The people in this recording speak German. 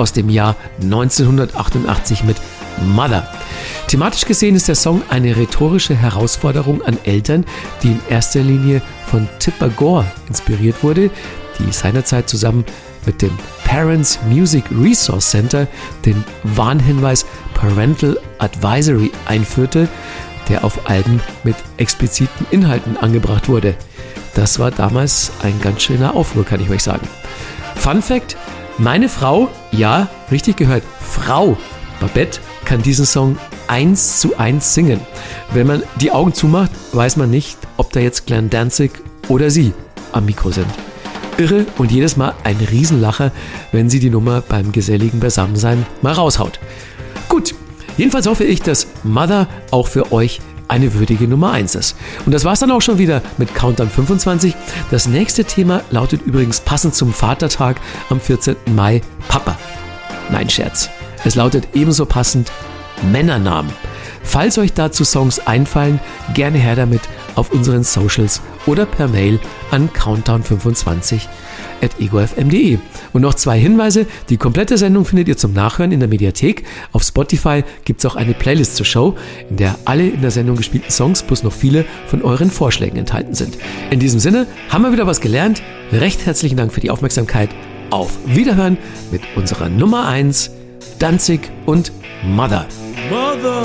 aus dem Jahr 1988 mit Mother. Thematisch gesehen ist der Song eine rhetorische Herausforderung an Eltern, die in erster Linie von Tipper Gore inspiriert wurde, die seinerzeit zusammen mit dem Parents Music Resource Center den Warnhinweis Parental Advisory einführte, der auf Alben mit expliziten Inhalten angebracht wurde. Das war damals ein ganz schöner Aufruhr, kann ich euch sagen. Fun Fact: Meine Frau, ja, richtig gehört, Frau Babette, kann diesen Song 1:1 singen. Wenn man die Augen zumacht, weiß man nicht, ob da jetzt Glenn Danzig oder sie am Mikro sind. Irre und jedes Mal ein Riesenlacher, wenn sie die Nummer beim geselligen Beisammensein mal raushaut. Gut, jedenfalls hoffe ich, dass Mother auch für euch eine würdige Nummer 1 ist. Und das war's dann auch schon wieder mit Countdown 25. Das nächste Thema lautet übrigens passend zum Vatertag am 14. Mai Papa. Nein, Scherz. Es lautet ebenso passend Männernamen. Falls euch dazu Songs einfallen, gerne her damit auf unseren Socials oder per Mail an countdown25@egofm.de. Und noch 2 Hinweise: Die komplette Sendung findet ihr zum Nachhören in der Mediathek. Auf Spotify gibt es auch eine Playlist zur Show, in der alle in der Sendung gespielten Songs plus noch viele von euren Vorschlägen enthalten sind. In diesem Sinne haben wir wieder was gelernt. Recht herzlichen Dank für die Aufmerksamkeit. Auf Wiederhören mit unserer Nummer 1, Danzig und Mother.